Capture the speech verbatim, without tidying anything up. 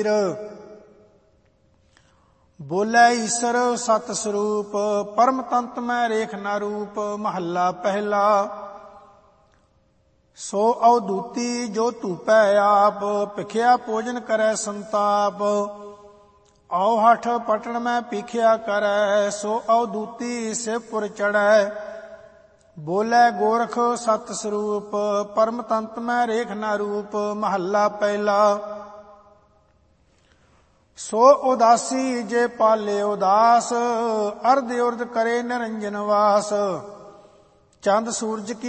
ਕਬੀਰ। ਬੋਲੇ ਈਸਰ ਸਤ ਸਰੂਪ, ਪਰਮ ਤੰਤ ਮੈਂ ਰੇਖ ਨਾ ਰੂਪ। ਮਹੱਲਾ ਪਹਿਲਾ। ਸੋ ਅਵਧੂਤੀ ਜੋ ਧੂਪੈ ਆਪ, ਭਿਖਿਆ ਭੋਜਨ ਕਰੈ ਸੰਤਾਪ। ਔ ਹਠ ਪਟਣ ਮੈਂ ਪੀਖਿਆ ਕਰੈ, ਸੋ ਅਵਧੂਤੀ ਸਿਵਪੁਰ ਚੜ੍ਹੈ। ਬੋਲੇ ਗੋਰਖ ਸਤ ਸਰੂਪ, ਪਰਮ ਤੰਤ ਮੈਂ ਰੇਖ ਨਾ ਰੂਪ। ਮਹੱਲਾ ਪਹਿਲਾ। ਸੋ ਉਦਾਸੀ ਜੇ ਪਾਲੇ ਉਦਾਸ, ਅਰਧ ਉਰਧ ਕਰੇ ਨਿਰੰਜਨ ਵਾਸ। ਚੰਦ ਸੂਰਜ ਕੀ